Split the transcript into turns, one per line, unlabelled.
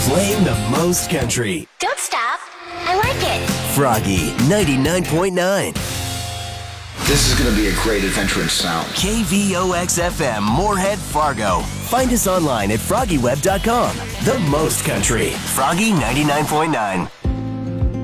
Playing the most country.
Don't stop. I like it.
Froggy 99.9.
This is going to be a great adventure in sound.
KVOX-FM, Moorhead, Fargo. Find us online at FroggyWeb.com. The most country. Froggy 99.9.